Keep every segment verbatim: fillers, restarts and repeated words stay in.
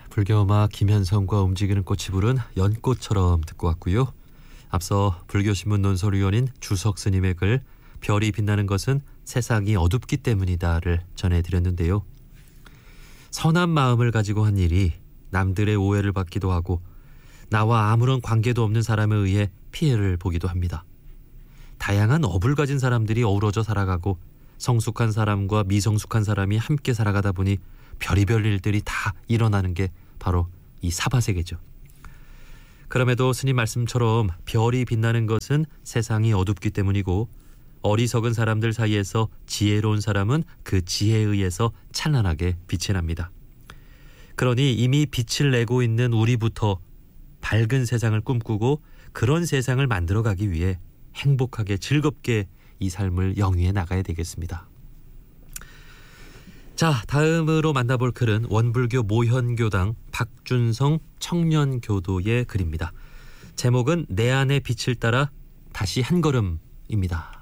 불교음악 김현성과 움직이는 꽃이 부른 연꽃처럼 듣고 왔고요. 앞서 불교신문 논설위원인 주석 스님의 글 별이 빛나는 것은 세상이 어둡기 때문이다를 전해드렸는데요. 선한 마음을 가지고 한 일이 남들의 오해를 받기도 하고 나와 아무런 관계도 없는 사람에 의해 피해를 보기도 합니다. 다양한 업을 가진 사람들이 어우러져 살아가고 성숙한 사람과 미성숙한 사람이 함께 살아가다 보니 별의별 일들이 다 일어나는 게 바로 이 사바세계죠. 그럼에도 스님 말씀처럼 별이 빛나는 것은 세상이 어둡기 때문이고 어리석은 사람들 사이에서 지혜로운 사람은 그 지혜에 의해서 찬란하게 빛이 납니다. 그러니 이미 빛을 내고 있는 우리부터 밝은 세상을 꿈꾸고 그런 세상을 만들어가기 위해 행복하게 즐겁게 이 삶을 영위해 나가야 되겠습니다. 자, 다음으로 만나볼 글은 원불교 모현교당 박준성 청년교도의 글입니다. 제목은 내 안의 빛을 따라 다시 한 걸음입니다.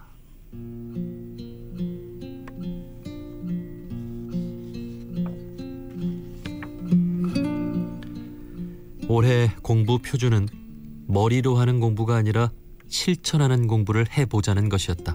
올해 공부 표준은 머리로 하는 공부가 아니라 실천하는 공부를 해보자는 것이었다.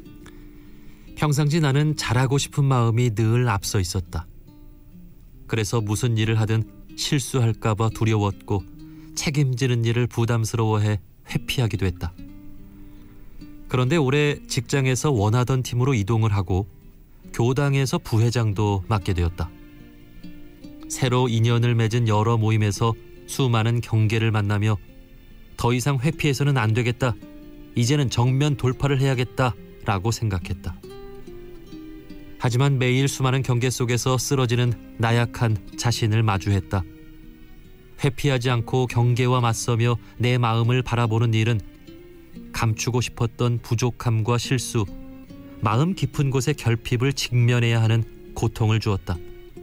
평상시 나는 잘하고 싶은 마음이 늘 앞서 있었다. 그래서 무슨 일을 하든 실수할까 봐 두려웠고 책임지는 일을 부담스러워해 회피하기도 했다. 그런데 올해 직장에서 원하던 팀으로 이동을 하고 교당에서 부회장도 맡게 되었다. 새로 인연을 맺은 여러 모임에서 수많은 경계를 만나며 더 이상 회피해서는 안 되겠다. 이제는 정면 돌파를 해야겠다라고 생각했다. 하지만 매일 수많은 경계 속에서 쓰러지는 나약한 자신을 마주했다. 회피하지 않고 경계와 맞서며 내 마음을 바라보는 일은 감추고 싶었던 부족함과 실수, 마음 깊은 곳의 결핍을 직면해야 하는 고통을 주었다.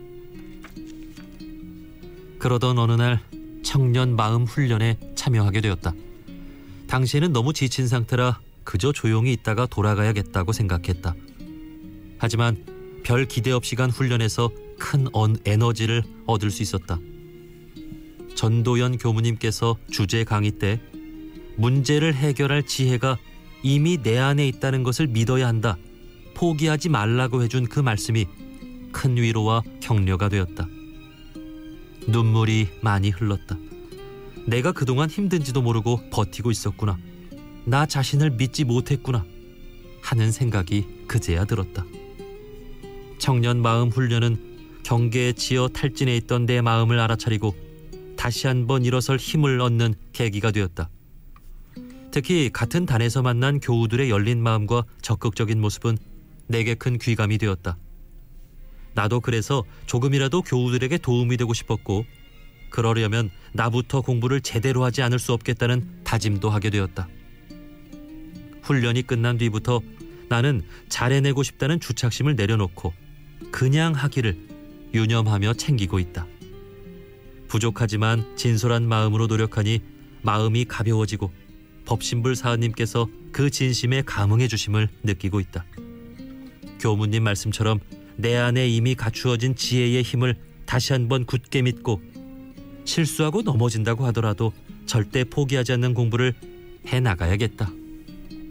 그러던 어느 날 청년 마음 훈련에 참여하게 되었다. 당시에는 너무 지친 상태라 그저 조용히 있다가 돌아가야겠다고 생각했다. 하지만 별 기대 없이 간 훈련에서 큰 에너지를 얻을 수 있었다. 전도연 교무님께서 주제 강의 때 문제를 해결할 지혜가 이미 내 안에 있다는 것을 믿어야 한다. 포기하지 말라고 해준 그 말씀이 큰 위로와 격려가 되었다. 눈물이 많이 흘렀다. 내가 그동안 힘든지도 모르고 버티고 있었구나. 나 자신을 믿지 못했구나 하는 생각이 그제야 들었다. 청년 마음 훈련은 경계에 치여 탈진해 있던 내 마음을 알아차리고 다시 한번 일어설 힘을 얻는 계기가 되었다. 특히 같은 단에서 만난 교우들의 열린 마음과 적극적인 모습은 내게 큰 귀감이 되었다. 나도 그래서 조금이라도 교우들에게 도움이 되고 싶었고 그러려면 나부터 공부를 제대로 하지 않을 수 없겠다는 다짐도 하게 되었다. 훈련이 끝난 뒤부터 나는 잘해내고 싶다는 주착심을 내려놓고 그냥 하기를 유념하며 챙기고 있다. 부족하지만 진솔한 마음으로 노력하니 마음이 가벼워지고 법신불 사은님께서 그 진심에 감응해 주심을 느끼고 있다. 교무님 말씀처럼 내 안에 이미 갖추어진 지혜의 힘을 다시 한번 굳게 믿고 실수하고 넘어진다고 하더라도 절대 포기하지 않는 공부를 해나가야겠다.